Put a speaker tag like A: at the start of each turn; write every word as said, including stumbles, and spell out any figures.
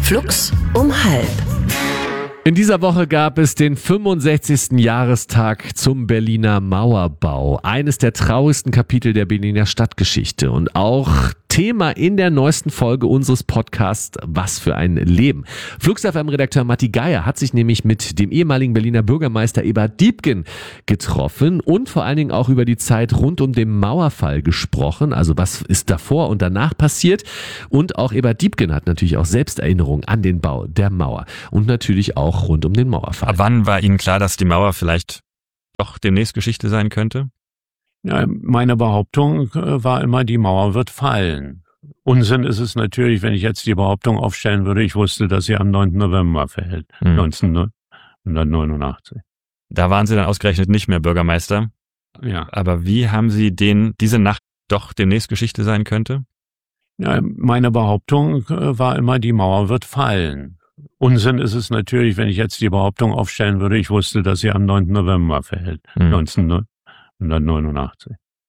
A: Flux um halb.
B: In dieser Woche gab es den fünfundsechzigsten Jahrestag zum Berliner Mauerbau. Eines der traurigsten Kapitel der Berliner Stadtgeschichte und auch Thema in der neuesten Folge unseres Podcasts Was für ein Leben. Flux F M-Redakteur Matti Geier hat sich nämlich mit dem ehemaligen Berliner Bürgermeister Eberhard Diepgen getroffen und vor allen Dingen auch über die Zeit rund um den Mauerfall gesprochen. Also was ist davor und danach passiert? Und auch Eberhard Diepgen hat natürlich auch Selbsterinnerung an den Bau der Mauer und natürlich auch rund um den Mauerfall.
C: Ab wann war Ihnen klar, dass die Mauer vielleicht doch demnächst Geschichte sein könnte?
D: Ja, meine Behauptung war immer, die Mauer wird fallen. Unsinn ist es natürlich, wenn ich jetzt die Behauptung aufstellen würde, ich wusste, dass sie am neunten November fällt, hm. neunzehnhundertneunundachtzig.
C: Da waren Sie dann ausgerechnet nicht mehr Bürgermeister.
D: Ja.
C: Aber wie haben Sie den, diese Nacht doch demnächst Geschichte sein könnte?
D: Ja, meine Behauptung war immer, die Mauer wird fallen. Unsinn ist es natürlich, wenn ich jetzt die Behauptung aufstellen würde, ich wusste, dass sie am neunten November fällt, hm. neunzehnhundertneunundachtzig.